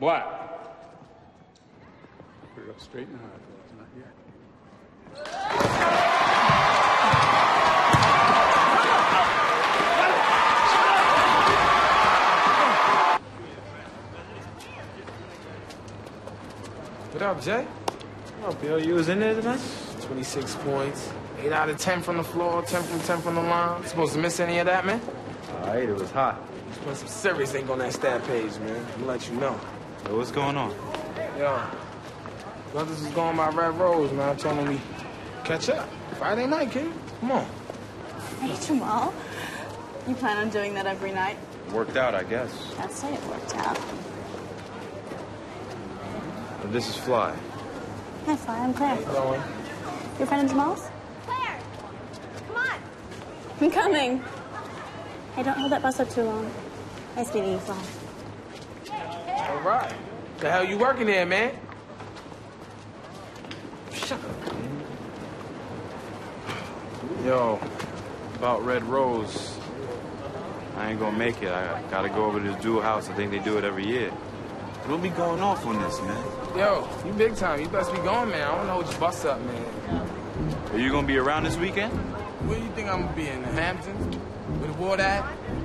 What? Put it up straight and hard, fellas, not yet. What up, Jay? What up, Bill? You was in there tonight? 26 points. 8 out of 10 from the floor, 10 from 10 from the line. Supposed to miss any of that, man? All right, it was hot. Put some serious ink on that stat page, man. I'm gonna let you know. So what's going on? Yo, brothers was going by Red Rose, man. I told them we catch up. Friday night, kid. Come on. Hey, Jamal. You plan on doing that every night? Worked out, I guess. I'd say it worked out. This is Fly. Hi, Fly. I'm Claire. How you going? Your friend Jamal's? Claire! Come on! I'm coming. Hey, don't hold that bus up too long. Nice meeting you, Fly. All right. The hell you working there, man? Shut up, man. Yo, about Red Rose. I ain't gonna make it. I gotta go over to this dual house. I think they do it every year. We'll be going off on this, man. Yo, you big time. You best be going, man. I don't know which bus up, man. Are you gonna be around this weekend? Where do you think I'm gonna be in? The Hamptons? Where the water at?